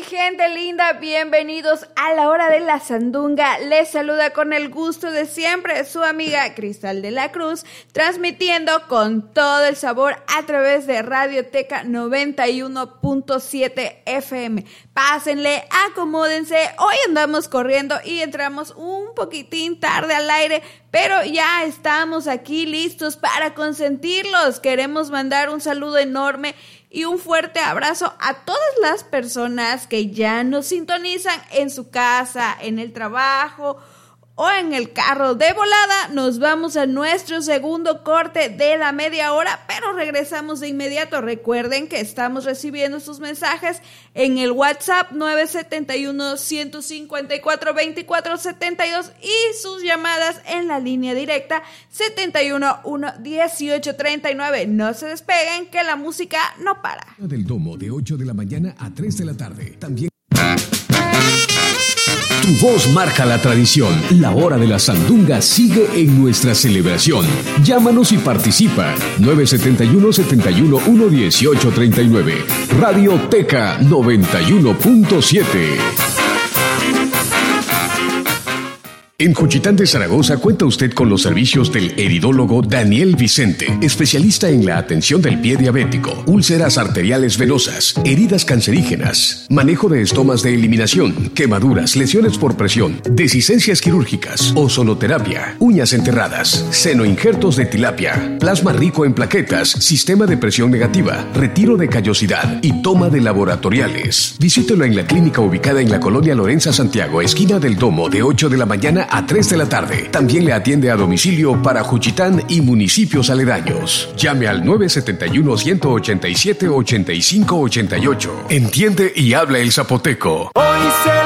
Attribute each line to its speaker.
Speaker 1: gente linda? Bienvenidos a la hora de la sandunga. Les saluda con el gusto de siempre su amiga Cristal de la Cruz, transmitiendo con todo el sabor a través de Radioteca 91.7 FM. Pásenle, acomódense. Hoy andamos corriendo y entramos un poquitín tarde al aire, pero ya estamos aquí listos para consentirlos. Queremos mandar un saludo enorme y un fuerte abrazo a todas las personas que ya nos sintonizan en su casa, en el trabajo o en el carro. De volada nos vamos a nuestro segundo corte de la media hora, pero regresamos de inmediato. Recuerden que estamos recibiendo sus mensajes en el WhatsApp 971-154-2472 y sus llamadas en la línea directa 711-1839. No se despeguen, que la música no para.
Speaker 2: Del Domo, de 8 de la mañana a 3 de la tarde. También tu voz marca la tradición. La hora de la sandunga sigue en nuestra celebración. Llámanos y participa. 971-71-11839. Radioteca 91.7. En Juchitán de Zaragoza cuenta usted con los servicios del heridólogo Daniel Vicente, especialista en la atención del pie diabético, úlceras arteriales venosas, heridas cancerígenas, manejo de estomas de eliminación, quemaduras, lesiones por presión, dehiscencias quirúrgicas, ozonoterapia, uñas enterradas, senoinjertos de tilapia, plasma rico en plaquetas, sistema de presión negativa, retiro de callosidad y toma de laboratoriales. Visítelo en la clínica ubicada en la colonia Lorenza Santiago, esquina del Domo, de 8 de la mañana a 3 de la tarde. También le atiende a domicilio para Juchitán y municipios aledaños. Llame al 971-187-8588. Entiende y habla el zapoteco.
Speaker 3: Hoy se